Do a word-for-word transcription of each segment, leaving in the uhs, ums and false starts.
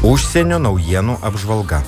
Užsienio naujienų apžvalga.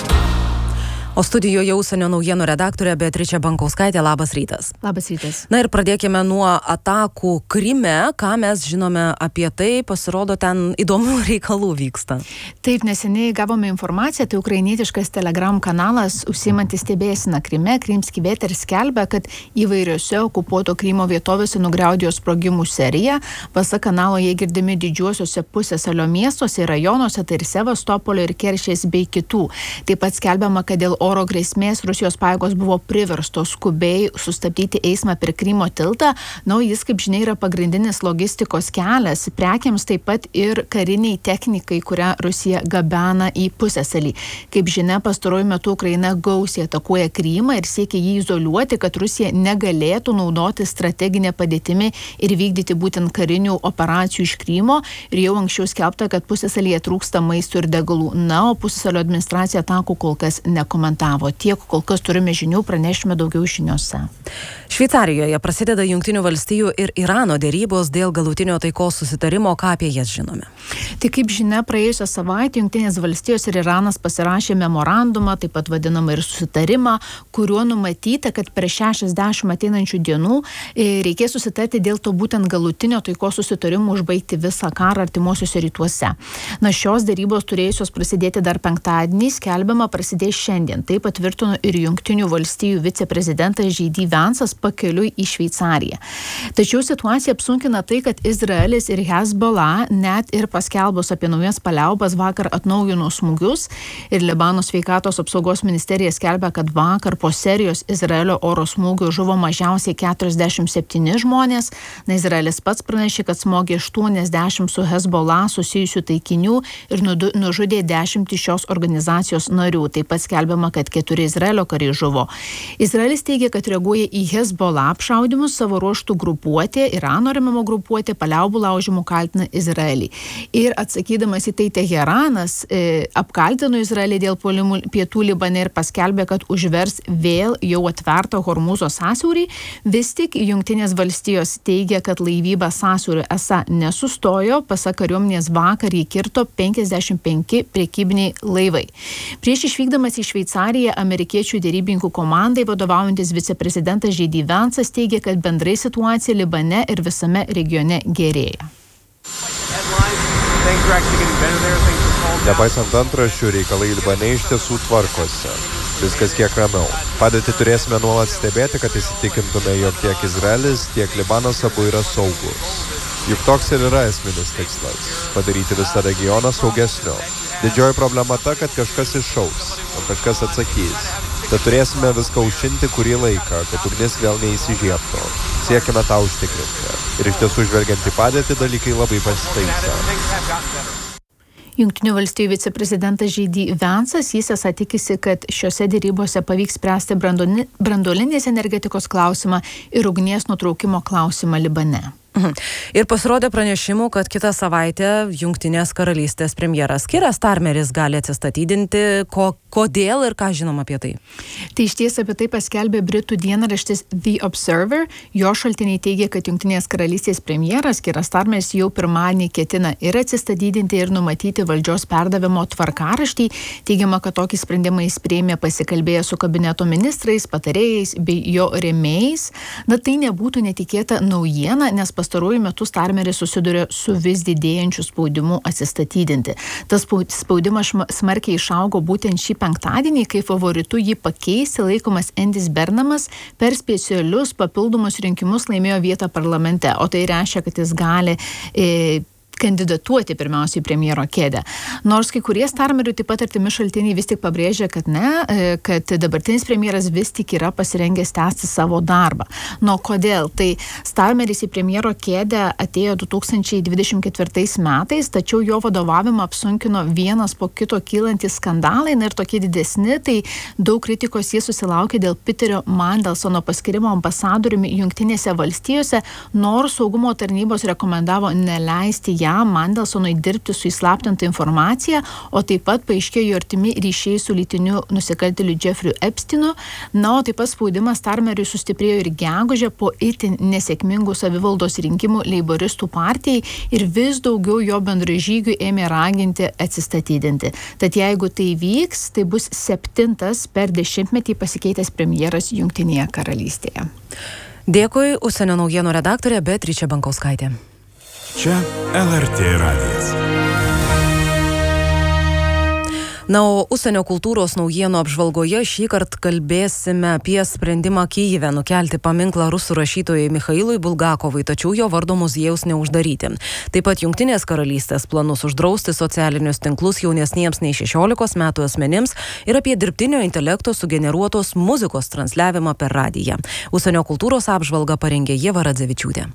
O studijoje užsienio naujienų redaktorė Beatričė Bankauskaitė. Labas rytas. Labas rytas. Na ir pradėkime nuo atakų Kryme. Ką mes žinome apie tai? Pasirodo, ten įdomių reikalų vyksta. Taip, neseniai gavome informaciją, tai ukrainietiškas Telegram kanalas užsiimantis stebėsina Kryme, Krymski Vėter skelbia, kad įvairiose okupuoto Krymo vietovėse nugriaudėjo sprogimų serija. Pasak kanalo jie girdimi didžiuosiuose Pusiasalio miestuose ir rajonuose, tai ir Sevastopolio, ir Keršės bei kitų. Taip pat skelbiama, kad dėl oro grėsmės Rusijos pajėgos buvo priverstos skubiai sustabdyti eismą per Krymo tiltą. Na, jis, kaip žinia, yra pagrindinis logistikos kelias prekiams, taip pat ir kariniai technikai, kurią Rusija gabena į Pusiasalį. Kaip žinia, pastaruoju metu Ukraina gausiai atakuoja Krymą ir siekia jį izoliuoti, kad Rusija negalėtų naudoti strateginę padėtimi ir vykdyti būtent karinių operacijų iš Krymo. Ir jau anksčiau skelbta, kad Pusiasalyje trūksta maisto ir degalų. Na, o Pusiasalio administracija atakų kol kas nekomentavo. Tiek, kol kas turime žinių, pranešime daugiau žiniuose. Šveicarijoje prasideda Jungtinių valstijų ir Irano dėrybos dėl galutinio taikos susitarimo. Ką apie jas žinome? Tai kaip žinia, praėjusią savaitę Jungtinės valstijos ir Iranas pasirašė memorandumą, taip pat vadinamą ir susitarimą, kuriuo numatyta, kad per šešiasdešimt ateinančių dienų reikės susitarti dėl to būtent galutinio taikos susitarimo užbaigti visą karą artimuosiuose rytuose. Na, šios dėrybos turėjusios prasidėti dar penktadienį, skelbiama prasidės šiandien. Tai patvirtino ir Jungtinių valstijų viceprezidentas J D Vance'as pakeliui į Šveicariją. Tačiau situacija apsunkina tai, kad Izraelis ir Hezbollah net ir paskelbus apie naujas paliaubas vakar atnaujino smūgius ir Libano sveikatos apsaugos ministerija skelbia, kad vakar po serijos Izraelio oro smūgių žuvo mažiausiai keturiasdešimt septyni žmonės. Na, Izraelis pats pranešė, kad smogė aštuoniasdešimt su Hezbollah susijusių taikinių ir nužudė dešimt šios organizacijos narių. Taip pat skelbiama, kad keturi Izraelio kariai žuvo. Izraelis teigia, kad reaguoja į Hezbollah apšaudymus, savo ruoštų grupuotė, Irano remiamo grupuotė, paliaubų laužimų kaltina Izraelį. Ir atsakydamas į tai Teheranas e, apkaltino Izraelį dėl puolimų pietų Libane ir paskelbė, kad užvers vėl jau atvertą Hormūzo sąsiaurį. Vis tik Jungtinės valstijos teigia, kad laivyba sąsiauriu esą nesustojo, pasak kariuomenės vakar jį kirto penkiasdešimt penki prekybiniai laivai. Prieš išvykdamas į Šveicariją, amerikiečių dėrybininkų komandai vadovaujantis viceprezidentas J D Vance'as teigia, kad bendrai situacija Libane ir visame regione gerėja. Nepaisant antraščių, reikalai Libane iš tiesų tvarkosi. Viskas kiek ramiau. Padėtį turėsime nuolat stebėti, kad įsitikintume, jog tiek Izraelis, tiek Libanas abu yra saugus. Juk toks ir yra esminis tikslas – padaryti visą regioną saugesniu. Didžioji problema ta, kad kažkas iššaus, o kažkas atsakys. Tad turėsime viską užšinti kurį laiką, kad ugnis vėl neįsižiebtų. Siekime tą užtikrinti. Ir iš tiesų, žvelgiant į padėtį, dalykai labai pasitaisė. Jungtinių valstijų viceprezidentas J D Vance'as, jis esą tikisi, kad šiuose dėrybose pavyks spręsti branduolinės energetikos klausimą ir ugnies nutraukimo klausimą Libane. Ir pasirodė pranešimų, kad kitą savaitę Jungtinės karalystės premjeras Keir Starmeris gali atsistatydinti. Ko, kodėl ir ką žinom apie tai? Tai iš ties apie tai paskelbė Britų dienraštis The Observer. Jo šaltiniai teigia, kad Jungtinės karalystės premjeras Keir Starmeris jau pirmadienį ketina ir atsistatydinti ir numatyti valdžios perdavimo tvarkaraštį. Teigiama, kad tokį sprendimą jis priėmė pasikalbėję su kabineto ministrais, patarėjais bei jo rėmėjais. Na, tai nebūtų netikėta naujiena, nes pastaruoju metu Starmeris susiduria su vis didėjančiu spaudimu atsistatydinti. Tas spaudimas smarkiai išaugo būtent šį penktadienį, kai favoritu jį pakeisti laikomas Endis Bernamas per specialius papildomus rinkimus laimėjo vietą parlamente, o tai reiškia, kad jis gali e, kandidatuoti pirmiausiai premjero kėdę. Nors kai kurie Starmeriui taip pat artimi šaltiniai vis tik pabrėžia, kad ne, kad dabartinis premjeras vis tik yra pasirengęs tęsti savo darbą. Nu, kodėl? Tai Starmeris į premjero kėdę atėjo du tūkstančiai dvidešimt ketvirtais metais, tačiau jo vadovavimą apsunkino vienas po kito kylantys skandalai, na ir tokie didesni, tai daug kritikos jis susilaukė dėl Peterio Mandelsono paskirimo ambasadoriumi Jungtinėse valstijose, nors saugumo tarnybos rekomendavo neleisti jam, Mandelsonui, dirbti su įslaptinta informacija, o taip pat paaiškėjo jo artimi ryšiai su lytiniu nusikaltėliu Jeffrey Epsteinu. Na, o taip pat spaudimas Starmeriui sustiprėjo ir gegužę po itin nesėkmingų savivaldos rinkimų Leiboristų partijai ir vis daugiau jo bendražygių ėmė raginti atsistatydinti. Tad jeigu tai vyks, tai bus septintas per dešimtmetį pasikeitęs premjeras Jungtinėje karalystėje. Dėkui, užsienio naujienų redaktorė Beatričė Bankauskaitė. Čia L R T radijas. Na, o užsienio kultūros naujienų apžvalgoje šįkart kalbėsime apie sprendimą Kyjive nukelti paminklą rusų rašytojui Michailui Bulgakovui, tačiau jo vardo muziejaus neuždaryti. Taip pat Jungtinės karalystės planus uždrausti socialinius tinklus jaunesniems nei šešiolikos metų asmenims ir apie dirbtinio intelekto sugeneruotos muzikos transliavimą per radiją. Užsienio kultūros apžvalgą parengė Ieva Radzevičiūtė.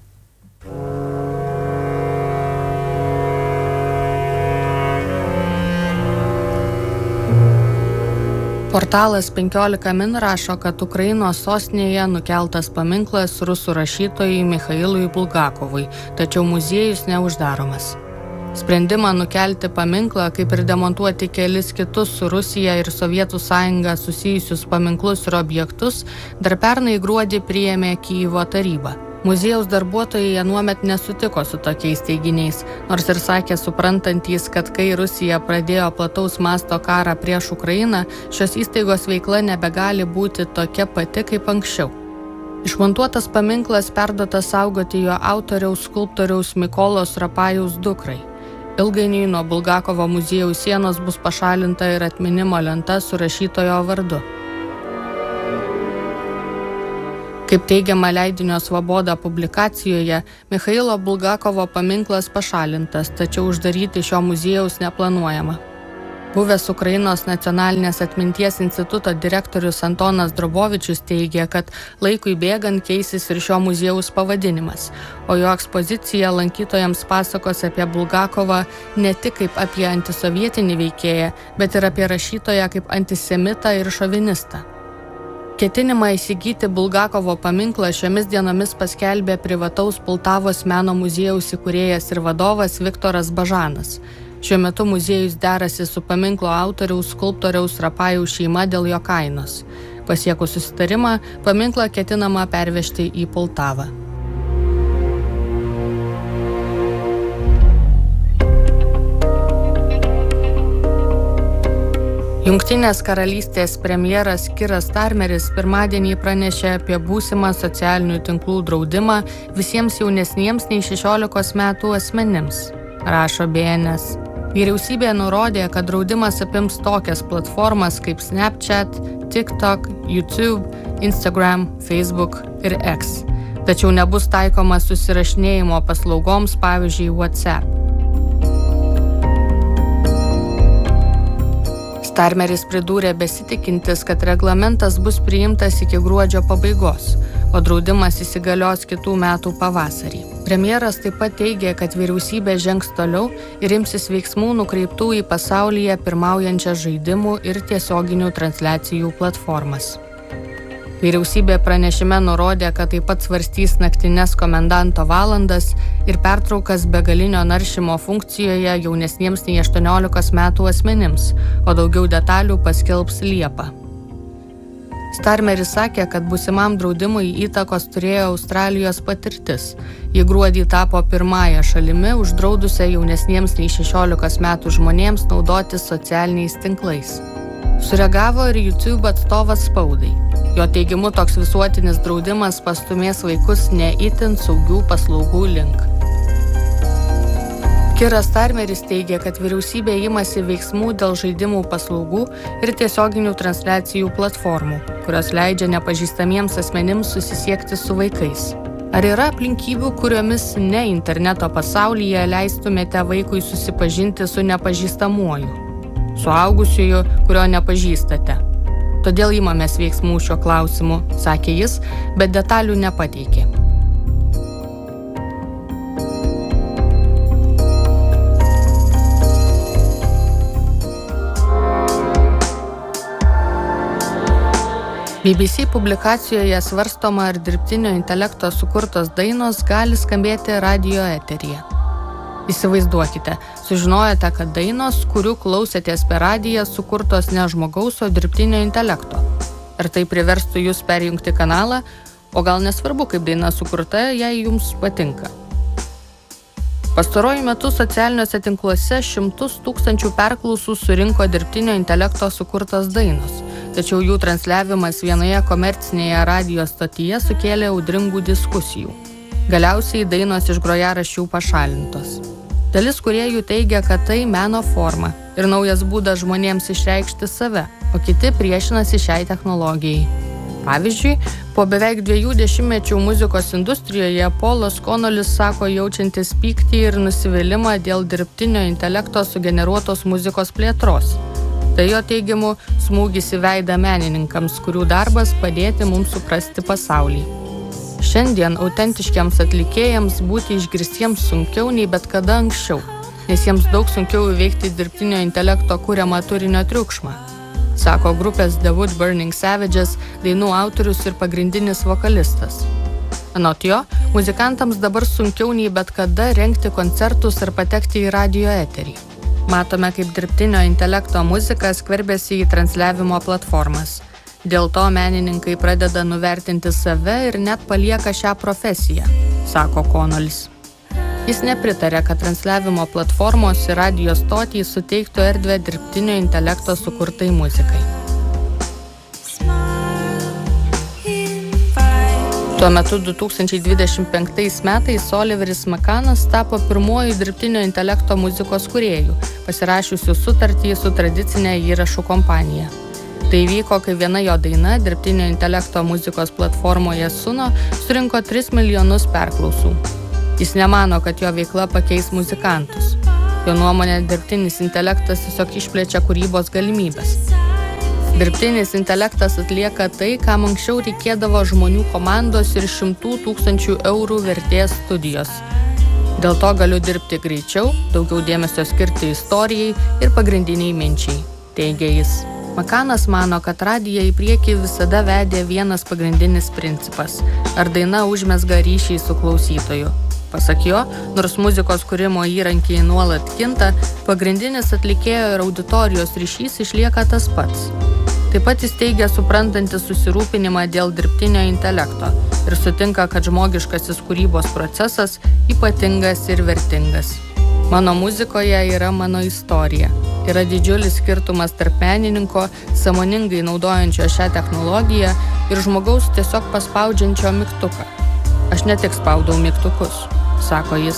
Portalas penkiolika min rašo, kad Ukrainos sostinėje nukeltas paminklas rusų rašytojui Michailui Bulgakovui, tačiau muziejus neuždaromas. Sprendimą nukelti paminklą, kaip ir demontuoti kelis kitus su Rusija ir Sovietų sąjunga susijusius paminklus ir objektus, dar pernai gruodį priėmė Kyjivo taryba. Muziejaus darbuotojai anuomet nesutiko su tokiais teiginiais, nors ir sakė suprantantys, kad kai Rusija pradėjo plataus masto karą prieš Ukrainą, šios įstaigos veikla nebegali būti tokia pati kaip anksčiau. Išmontuotas paminklas perduotas saugoti jo autoriaus skulptoriaus Mykolos Rapajaus dukrai. Ilgainiui nuo Bulgakovo muziejaus sienos bus pašalinta ir atminimo lenta su rašytojo vardu. Kaip teigiama leidinio Svoboda publikacijoje, Michailo Bulgakovo paminklas pašalintas, tačiau uždaryti šio muziejaus neplanuojama. Buvęs Ukrainos nacionalinės atminties instituto direktorius Antonas Drobovičius teigia, kad laikui bėgant keisis ir šio muziejaus pavadinimas, o jo ekspozicija lankytojams pasakos apie Bulgakovą ne tik kaip apie antisovietinį veikėją, bet ir apie rašytoją kaip antisemitą ir šovinistą. Ketinimą įsigyti Bulgakovo paminklą šiomis dienomis paskelbė privataus Poltavos meno muziejaus įkūrėjas ir vadovas Viktoras Bažanas. Šiuo metu muziejus derasi su paminklo autoriaus skulptoriaus Rapajaus šeima dėl jo kainos. Pasiekus susitarimą, paminklą ketinama pervežti į Poltavą. Jungtinės karalystės premjeras Kiras Starmeris pirmadienį pranešė apie būsimą socialinių tinklų draudimą visiems jaunesniems nei šešiolikos metų asmenims, rašo B N S. Vyriausybė nurodė, kad draudimas apims tokias platformas kaip Snapchat, TikTok, YouTube, Instagram, Facebook ir X. Tačiau nebus taikomas susirašinėjimo paslaugoms, pavyzdžiui, WhatsApp. Starmeris pridūrė besitikintis, kad reglamentas bus priimtas iki gruodžio pabaigos, o draudimas įsigalios kitų metų pavasarį. Premjeras taip pat teigė, kad vyriausybė žengs toliau ir imsis veiksmų nukreiptų į pasaulyje pirmaujančias žaidimų ir tiesioginių transliacijų platformas. Vyriausybė pranešime nurodė, kad taip pat svarstys naktines komendanto valandas ir pertraukas begalinio naršymo funkcijoje jaunesniems nei aštuoniolikos metų asmenims, o daugiau detalių paskelbs Liepą. Starmeris sakė, kad būsimam draudimui įtakos turėjo Australijos patirtis. Ji gruodį tapo pirmąja šalimi uždraudusią jaunesniems nei šešiolikos metų žmonėms naudotis socialiniais tinklais. Sureagavo ir YouTube atstovas spaudai. Jo teigimu, toks visuotinis draudimas pastumės vaikus ne itin saugių paslaugų link. Kiras Starmeris teigia, kad vyriausybė imasi veiksmų dėl žaidimų paslaugų ir tiesioginių transliacijų platformų, kurios leidžia nepažįstamiems asmenims susisiekti su vaikais. Ar yra aplinkybių, kuriomis ne interneto pasaulyje leistumėte vaikui susipažinti su nepažįstamuoju, suaugusiuoju, kurio nepažįstate? Todėl imamės veiksmų šiuo klausimu, sakė jis, bet detalių nepateikė. B B C publikacijoje svarstoma, ar dirbtinio intelekto sukurtos dainos gali skambėti radijo eteryje. Įsivaizduokite, sužinojote, kad dainos, kurių klausėtės per radiją, sukurtos ne žmogaus, o dirbtinio intelekto. Ar tai priverstų jūs perjungti kanalą, o gal nesvarbu, kaip daina sukurta, jei jums patinka. Pastaruoju metu socialiniuose tinkluose šimtus tūkstančių perklausų surinko dirbtinio intelekto sukurtos dainos, tačiau jų transliavimas vienoje komercinėje radijo stotyje sukėlė audringų diskusijų. Galiausiai dainos iš grojaraščių pašalintos. Dalis kūrėjų teigia, kad tai meno forma ir naujas būdas žmonėms išreikšti save, o kiti priešinasi šiai technologijai. Pavyzdžiui, po beveik dviejų dešimtmečių muzikos industrijoje Polas Konolis sako jaučiantis pyktį ir nusivylimą dėl dirbtinio intelekto sugeneruotos muzikos plėtros. Tai jo teigimu smūgis į veidą menininkams, kurių darbas padėti mums suprasti pasaulį. Šiandien autentiškiams atlikėjams būti išgirstiems sunkiau nei bet kada anksčiau, nes jiems daug sunkiau įveikti dirbtinio intelekto kuriamą turinio triukšmą, sako grupės The Wood Burning Savages dainų autorius ir pagrindinis vokalistas. Anot jo, muzikantams dabar sunkiau nei bet kada rengti koncertus ir patekti į radijo eterį. Matome, kaip dirbtinio intelekto muzika skverbiasi į transliavimo platformas. Dėl to menininkai pradeda nuvertinti save ir net palieka šią profesiją, sako Konolis. Jis nepritarė, kad transliavimo platformos ir radijo stotį suteiktų erdvę dirbtinio intelekto sukurtai muzikai. Tuo metu du tūkstančiai dvidešimt penktais metais Oliveris Makanas tapo pirmuoju dirbtinio intelekto muzikos kūrėju, pasirašiusiu sutartį su tradicinė įrašų kompanija. Tai vyko, kai viena jo daina dirbtinio intelekto muzikos platformoje Suno surinko tris milijonus perklausų. Jis nemano, kad jo veikla pakeis muzikantus. Jo nuomonė, dirbtinis intelektas tiesiog išplečia kūrybos galimybės. Dirbtinis intelektas atlieka tai, kam anksčiau reikėdavo žmonių komandos ir šimtų tūkstančių eurų vertės studijos. Dėl to galiu dirbti greičiau, daugiau dėmesio skirti istorijai ir pagrindiniai minčiai, teigia jis. Makanas mano, kad radiją į priekį visada vedė vienas pagrindinis principas – ar daina užmezga ryšį su klausytoju. Pasak jo, nors muzikos kūrimo įrankiai nuolat kinta, pagrindinis atlikėjo ir auditorijos ryšys išlieka tas pats. Taip pat jis teigia suprantantis susirūpinimą dėl dirbtinio intelekto ir sutinka, kad žmogiškasis kūrybos procesas ypatingas ir vertingas. Mano muzikoje yra mano istorija. Yra didžiulis skirtumas tarp menininko, sąmoningai naudojančio šią technologiją ir žmogaus tiesiog paspaudžiančio mygtuką. Aš ne tik spaudau mygtukus, sako jis.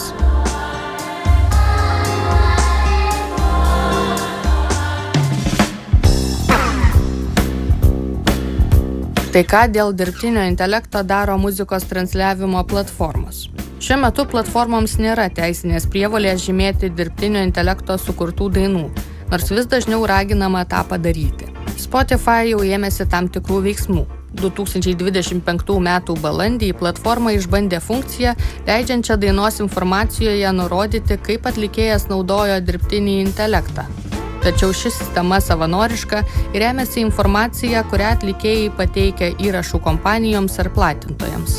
Tai ką dėl dirbtinio intelekto daro muzikos transliavimo platformos? Šiuo metu platformoms nėra teisinės prievolės žymėti dirbtinio intelekto sukurtų dainų, nors vis dažniau raginama tą padaryti. Spotify jau ėmėsi tam tikrų veiksmų. du tūkstančiai dvidešimt penktų metų balandį platforma išbandė funkciją, leidžiančią dainos informacijoje nurodyti, kaip atlikėjas naudojo dirbtinį intelektą. Tačiau ši sistema savanoriška ir remiasi informacija, kurią atlikėjai pateikia įrašų kompanijoms ar platintojams.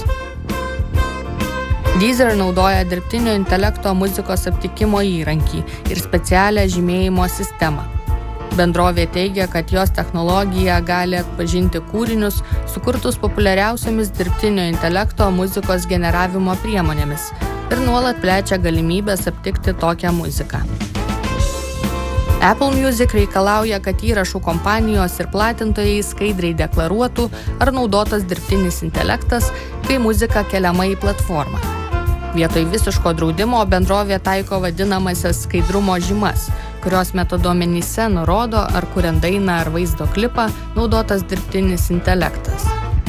Deezer naudoja dirbtinio intelekto muzikos aptikimo įrankį ir specialią žymėjimo sistemą. Bendrovė teigia, kad jos technologija gali atpažinti kūrinius, sukurtus populiariausiomis dirbtinio intelekto muzikos generavimo priemonėmis ir nuolat plečia galimybės aptikti tokią muziką. Apple Music reikalauja, kad įrašų kompanijos ir platintojai skaidriai deklaruotų, ar naudotas dirbtinis intelektas, kai muzika keliama į platformą. Vietoj visiško draudimo bendrovė taiko vadinamasias skaidrumo žymas, kurios metaduomenyse nurodo, ar kuriant dainą ar vaizdo klipą naudotas dirbtinis intelektas.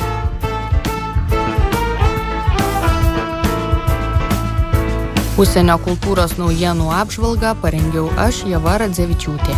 Užsienio kultūros naujienų apžvalgą parengiau aš, Ieva Radzevičiūtė.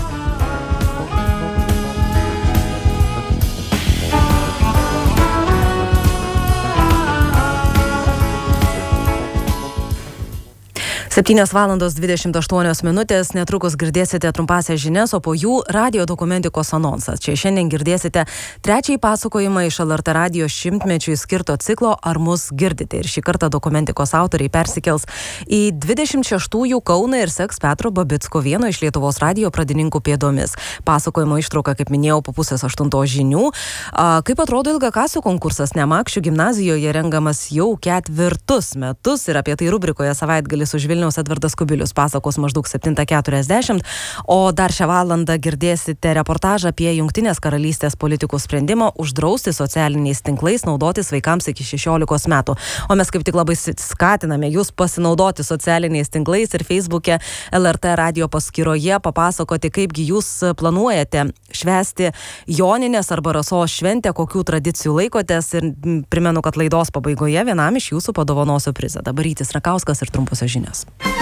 septynios valandos dvidešimt aštuonios minutės, netrukus girdėsite trumpąsias žinias, o po jų radio dokumentikos anonsas. Čia šiandien girdėsite trečiąjį pasakojimą iš L R T radijo šimtmečiui skirto ciklo Ar mus girdite. Ir šį kartą dokumentikos autoriai persikels į dvidešimt šeštųjų Kauną ir seks Petro Babicko, vieno iš Lietuvos radijo pradininkų pėdomis. Pasakojimo ištrauka, kaip minėjau, po pusės aštuntos žinių. A, kaip atrodo ilgakasių konkursas Nemakščių gimnazijoje rengamas jau ketvirtus metus ir apie tai rubrikoje Savaitgalis už Vilniaus Edvardas Kubilius pasakos maždaug septintą keturiasdešimt, o dar šią valandą girdėsite reportažą apie Jungtinės karalystės politikų sprendimą uždrausti socialiniais tinklais naudotis vaikams iki šešiolikos metų. O mes kaip tik labai skatiname jūs pasinaudoti socialiniais tinklais ir Facebook'e L R T radijo paskyroje papasakoti, kaipgi jūs planuojate švęsti Joninės arba Rasos šventę, kokių tradicijų laikotės, ir primenu, kad laidos pabaigoje vienam iš jūsų padovanosiu prizą. Dabar Rytis Rakauskas ir trumposios žinios.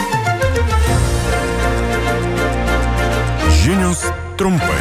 Žinios trumpai.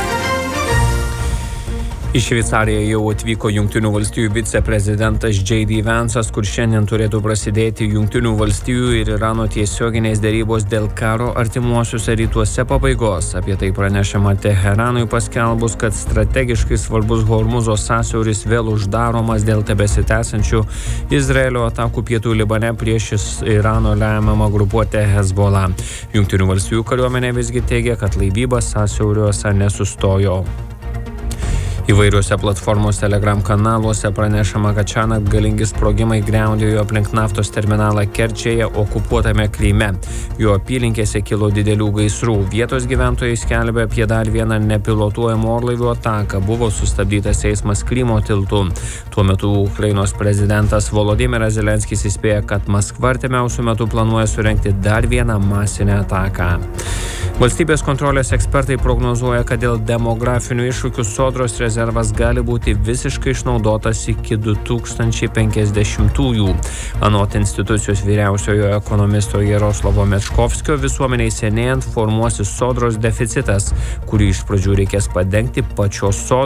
Į Šveicariją jau atvyko Jungtinių valstijų viceprezidentas J D Vance'as, kur šiandien turėtų prasidėti Jungtinių valstijų ir Irano tiesioginės dėrybos dėl karo artimuosiuose rytuose pabaigos. Apie tai pranešama Teheranui paskelbus, kad strategiškai svarbus Hormuzo sąsiauris vėl uždaromas dėl tebesitęsiančių Izraelio atakų pietų Libane prieš Irano lemiamą grupuotę Hezbollah. Jungtinių valstijų kariuomenė visgi teigia, kad laivyba sąsiauriuose nesustojo. Įvairiuose platformos Telegram kanaluose pranešama, kad šiąnakt galingi sprogimai griaudėjo aplink naftos terminalą Kerčėje okupuotame Kryme. Jo apylinkėse kilo didelių gaisrų. Vietos gyventojai skelbia apie dar vieną nepilotuojamų orlaivių ataką. Buvo sustabdytas eismas Krymo tiltu. Tuo metu Ukrainos prezidentas Volodymyras Zelenskis įspėja, kad Maskva artimiausiu metu planuoja surengti dar vieną masinę ataką. Valstybės kontrolės ekspertai prognozuoja, kad dėl demografinių iššūkių Sodros rezervas gali būti visiškai išnaudotas iki du tūkstančiai penkiasdešimtųjų. Anot institucijos vyriausiojo ekonomisto Jaroslavo Mečkovskio, visuomeniai senėjant formuosis Sodros deficitas, kurį iš pradžių reikės padengti pačios Sodros.